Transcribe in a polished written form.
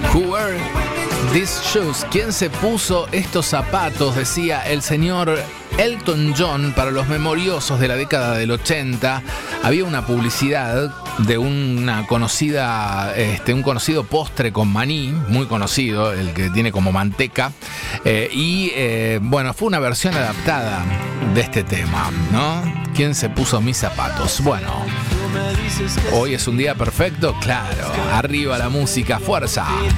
Who wear these shoes? ¿Quién se puso estos zapatos? Decía el señor Elton John para los memoriosos de la década del 80. Había una publicidad de una conocida, un conocido postre con maní, muy conocido, el que tiene como manteca. Bueno, fue una versión adaptada de este tema, ¿no? ¿Quién se puso mis zapatos? Bueno, hoy es un día perfecto, claro. Arriba la música, fuerza.